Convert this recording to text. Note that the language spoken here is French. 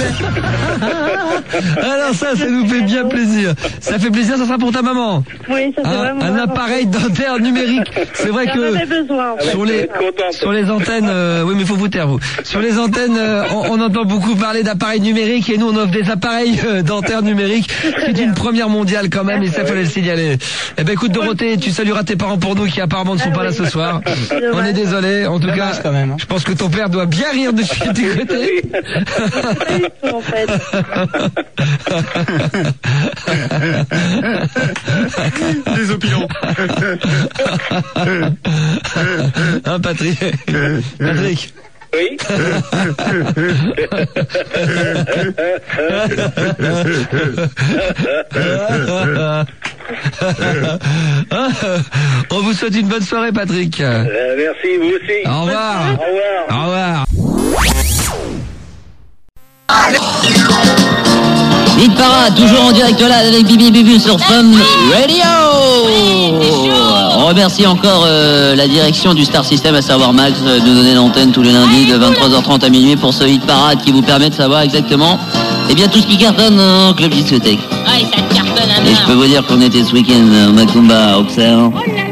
Alors ça nous fait bien plaisir. Ça fait plaisir, ça sera pour ta maman. Oui, ça fait vraiment. Un appareil dentaire numérique. C'est vrai que besoin, en fait. sur les antennes, oui mais faut vous taire vous. Sur les antennes, on entend beaucoup parler d'appareils numériques et nous on offre des appareils dentaires numériques. C'est une première mondiale quand même et ça fallait le signaler. Eh ben écoute Dorothée, tu salueras tes parents pour nous qui apparemment ne sont pas là ce soir. On est désolé. En tout cas, quand même, hein. Je pense que ton père doit bien rire de du côté. En fait. Les opinions. Hein, Patrick. Patrick. Oui. On vous souhaite une bonne soirée, Patrick. Merci, vous aussi. Au revoir. Au revoir. Au revoir. Hit Parade, toujours en direct là avec Bibi Bubu sur Fun Radio. On remercie encore la direction du Star System, à savoir Max, de nous donner l'antenne tous les lundis de 23h30 à minuit pour ce Hit Parade qui vous permet de savoir exactement tout ce qui cartonne en club discothèque. Ouais, ça cartonne un Et je peux vous dire qu'on était ce week-end au Macumba Auxerre.